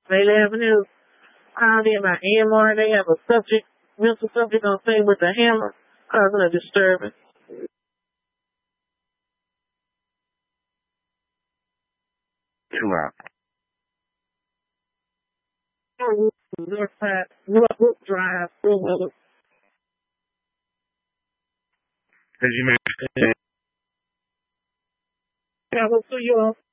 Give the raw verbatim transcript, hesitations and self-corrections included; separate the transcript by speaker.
Speaker 1: They having this called in my M R. They have a subject, mental subject on thing with a hammer, causing a disturbance.
Speaker 2: Two out.
Speaker 1: North side, North Brook Drive, Brookwood.
Speaker 2: Cause you mentioned.
Speaker 1: Yeah, we'll see you all.